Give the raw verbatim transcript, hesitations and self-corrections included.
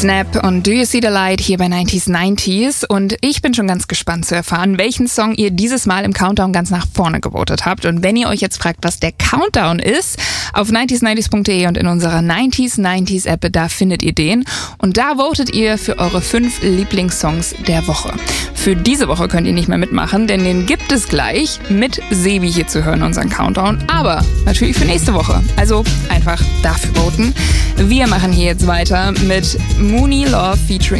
Snap und Do You See the Light hier bei neunzig neunzig und ich bin schon ganz gespannt zu erfahren, welchen Song ihr dieses Mal im Countdown ganz nach vorne gewotet habt. Und wenn ihr euch jetzt fragt, was der Countdown ist, auf neunzig neunzig punkt de und in unserer neunzig neunzig App, da findet ihr den und da votet ihr für eure fünf Lieblingssongs der Woche. Für diese Woche könnt ihr nicht mehr mitmachen, denn den gibt es gleich mit Sebi hier zu hören, unseren Countdown, aber natürlich für nächste Woche. Also einfach dafür voten. Wir machen hier jetzt weiter mit Mooney Love featuring